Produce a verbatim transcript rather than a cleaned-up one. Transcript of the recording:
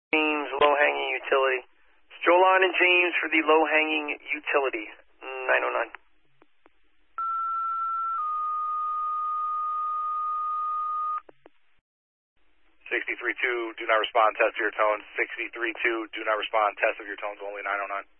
James, low-hanging utility. Jolon and James for the low-hanging utility, nine oh nine. sixty-three two, do not respond, test of your tones. sixty-three two, do not respond, test of your tones only, nine oh nine.